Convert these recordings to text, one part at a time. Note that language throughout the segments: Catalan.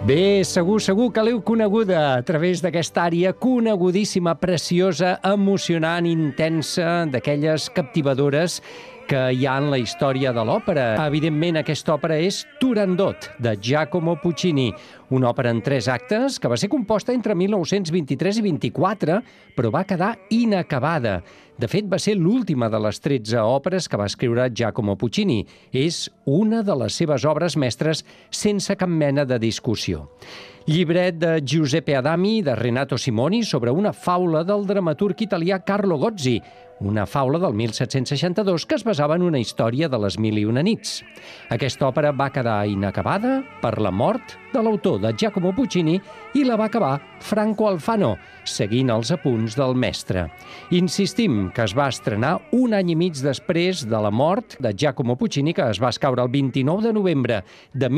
Bé, segur que l'heu coneguda a través d'aquesta ària conegudíssima, preciosa, emocionant, intensa, d'aquelles captivadores que hi ha en la història de l'òpera. Evidentment, aquesta òpera és Turandot, de Giacomo Puccini, una òpera en 3 actes que va ser composta entre 1923 i 24, però va quedar inacabada. De fet, va ser l'última de les 13 òperes que va escriure Giacomo Puccini. És una de les seves obres mestres sense cap mena de discussió. Llibret de Giuseppe Adami, de Renato Simoni, sobre una faula del dramaturg italià Carlo Gozzi, una faula del 1762 que es basava en una història de les Mil i una nits. Aquesta òpera va quedar inacabada per la mort de l'autor, de Giacomo Puccini, i la va acabar Franco Alfano, seguint els apunts del mestre. Insistim que es va estrenar un any i mig després de la mort de Giacomo Puccini, que es va escaure el 29 de novembre de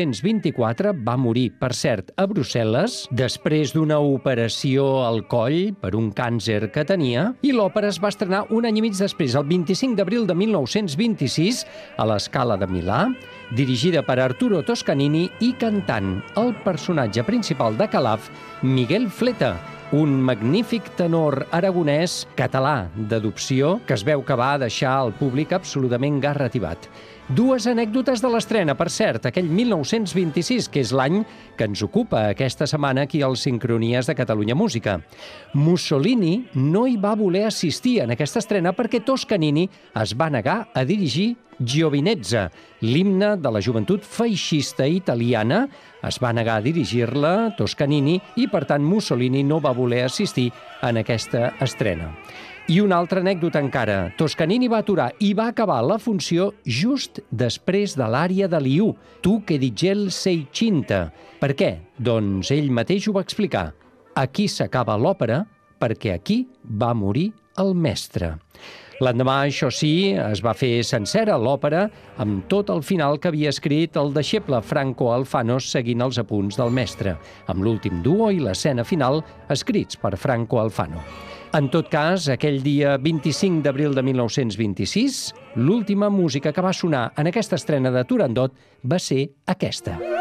1924. Va morir, per cert, a Brussel·les, després d'una operació al coll per un càncer que tenia, i l'òpera es va estrenar un any i mig després, el 25 d'abril de 1926, a la Scala de Milà, dirigida per Arturo Toscanini i cantant el personatge principal de Calaf, Miguel Fleta, un magnífic tenor aragonès català d'adopció que es veu que va deixar el públic absolutament garrativat. 2 anècdotes de l'estrena, per cert, aquell 1926, que és l'any que ens ocupa aquesta setmana aquí als Sincronies de Catalunya Música. Mussolini no hi va voler assistir en aquesta estrena perquè Toscanini es va negar a dirigir Giovinezza, l'himne de la joventut feixista italiana. Es va negar a dirigir-la Toscanini i, per tant, Mussolini no va voler assistir en aquesta estrena. I una altra anècdota encara. Toscanini va aturar i va acabar la funció just després de l'ària de Liu, Tu che di gel sei cinta. Per què? Doncs ell mateix ho va explicar. Aquí s'acaba l'òpera perquè aquí va morir el mestre. L'endemà, això sí, es va fer sencera l'òpera amb tot el final que havia escrit el deixeble Franco Alfano seguint els apunts del mestre, amb l'últim duo i l'escena final escrits per Franco Alfano. En tot cas, aquell dia 25 d'abril de 1926, l'última música que va sonar en aquesta estrena de Turandot va ser aquesta.